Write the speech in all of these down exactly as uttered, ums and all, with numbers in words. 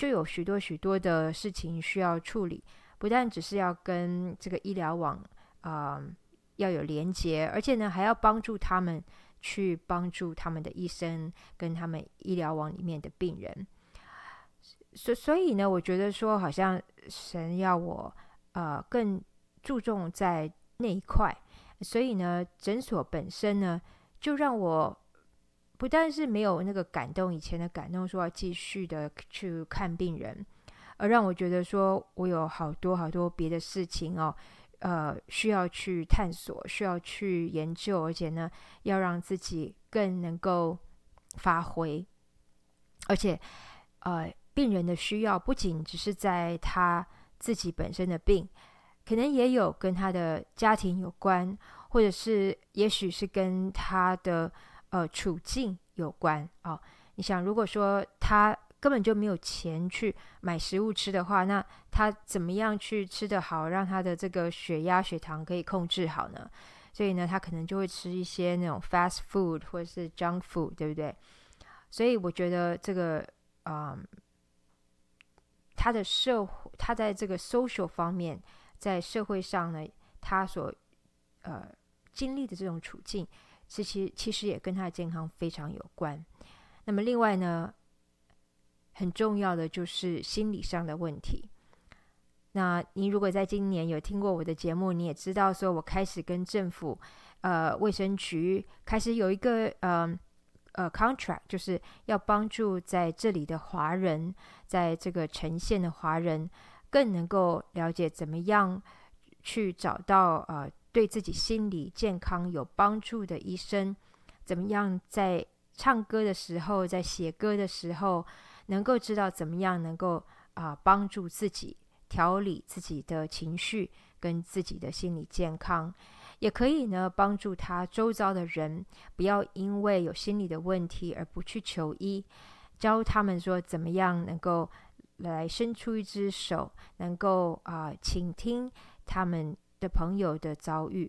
就有许多许多的事情需要处理，不但只是要跟这个医疗网呃要有连结，而且呢还要帮助他们去帮助他们的医生跟他们医疗网里面的病人。所所以呢，我觉得说好像神要我呃更注重在那一块，所以呢，诊所本身呢就让我不但是没有那个感动，以前的感动说要继续的去看病人，而让我觉得说我有好多好多别的事情哦，呃，需要去探索，需要去研究，而且呢，要让自己更能够发挥，而且呃，病人的需要不仅只是在他自己本身的病，可能也有跟他的家庭有关，或者是也许是跟他的呃处境有关哦。你想，如果说他根本就没有钱去买食物吃的话，那他怎么样去吃得好，让他的这个血压、血糖可以控制好呢？所以呢，他可能就会吃一些那种 fast food 或者是 junk food， 对不对？所以我觉得这个，嗯，他的社他在这个 social 方面，在社会上呢，他所呃经历的这种处境，其实其实也跟他的健康非常有关。那么另外呢，很重要的就是心理上的问题。那你如果在今年有听过我的节目，你也知道说我开始跟政府呃卫生局开始有一个呃呃 contract， 就是要帮助在这里的华人，在这个呈现的华人更能够了解怎么样去找到呃对自己心理健康有帮助的医生，怎么样在唱歌的时候，在写歌的时候，能够知道怎么样能够啊、呃、帮助自己调理自己的情绪跟自己的心理健康，也可以呢帮助他周遭的人不要因为有心理的问题而不去求医，教他们说怎么样能够来伸出一只手，能够啊、呃、倾听他们的朋友的遭遇。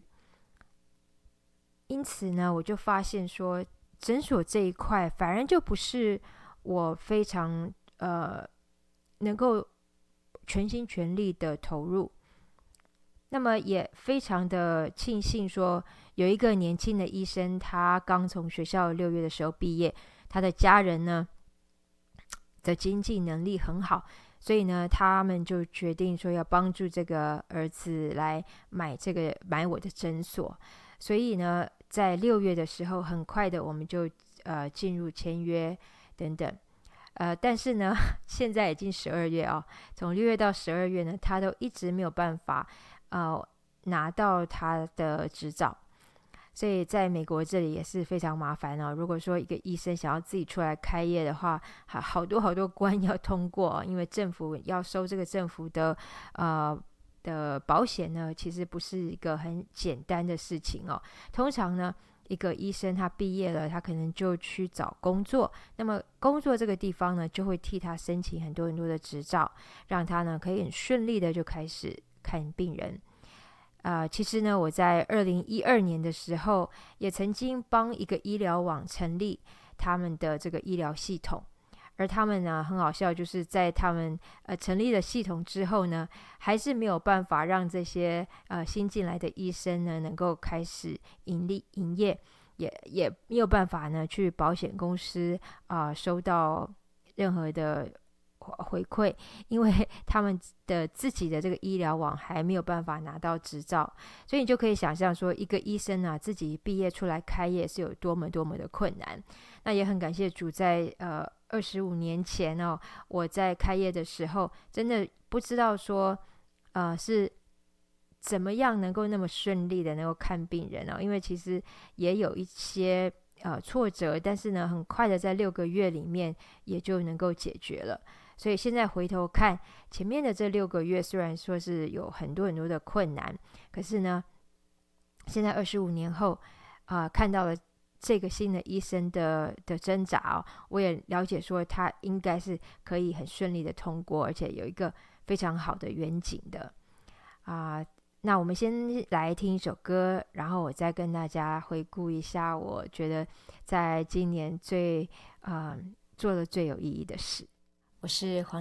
因此呢，我就发现说，诊所这一块反而就不是我非常呃能够全心全力的投入。那么也非常的庆幸说，有一个年轻的医生，他刚从学校六月的时候毕业，他的家人呢的经济能力很好，所以呢，他们就决定说要帮助这个儿子来买这个买我的诊所。所以呢，在六月的时候，很快的我们就呃进入签约等等。呃，但是呢，现在已经十二月哦，从六月到十二月呢，他都一直没有办法呃拿到他的执照，所以在美国这里也是非常麻烦哦。如果说一个医生想要自己出来开业的话，好好多好多关要通过，因为政府要收这个政府的呃的保险呢，其实不是一个很简单的事情哦。通常呢，一个医生他毕业了，他可能就去找工作，那么工作这个地方呢，就会替他申请很多很多的执照，让他呢可以很顺利的就开始看病人。呃，其实呢，我在二零一二年的时候，也曾经帮一个医疗网成立他们的这个医疗系统，而他们呢很好笑，就是在他们呃成立了系统之后呢，还是没有办法让这些呃新进来的医生呢能够开始盈利营业，也也没有办法呢去保险公司啊、呃、收到任何的回馈，因为他们的自己的这个医疗网还没有办法拿到执照，所以你就可以想象说，一个医生啊自己毕业出来开业是有多么多么的困难。那也很感谢主在呃二十五年前哦，我在开业的时候，真的不知道说呃是怎么样能够那么顺利的能够看病人哦，因为其实也有一些呃挫折，但是呢，很快的在六个月里面也就能够解决了。所以现在回头看前面的这六个月，虽然说是有很多很多的困难，可是呢，现在二十五年后啊、呃，看到了这个新的医生的的挣扎哦，我也了解说他应该是可以很顺利的通过，而且有一个非常好的远景的啊、呃。那我们先来听一首歌，然后我再跟大家回顾一下，我觉得在今年最呃做的最有意义的事。我是黄